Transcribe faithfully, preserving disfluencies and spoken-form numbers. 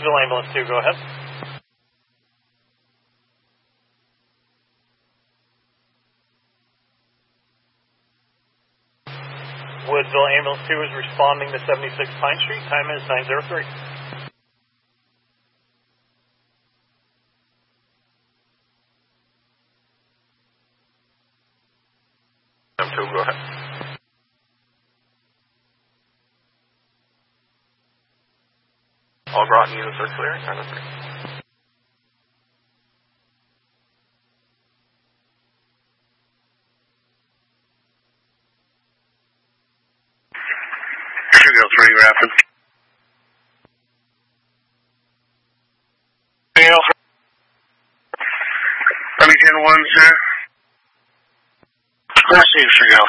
Woodsville Ambulance two, go ahead. Woodsville Ambulance two is responding to seventy-six Pine Street. Time is nine oh three. M two, go ahead. All Groton units are clear. nine oh three. Sugar three, Rapid. Anything else? Remington one, sir. Let's see, Sugar